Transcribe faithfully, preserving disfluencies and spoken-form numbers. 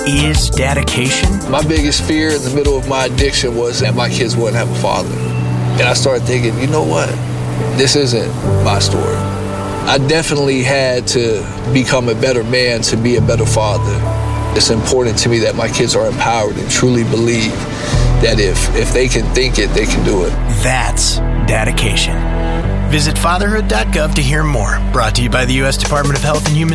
is dedication? My biggest fear in the middle of my addiction was that my kids wouldn't have a father. And I started thinking, you know what? This isn't my story. I definitely had to become a better man to be a better father. It's important to me that my kids are empowered and truly believe that if, if they can think it, they can do it. That's dedication. Visit fatherhood dot gov to hear more. Brought to you by the U S Department of Health and Human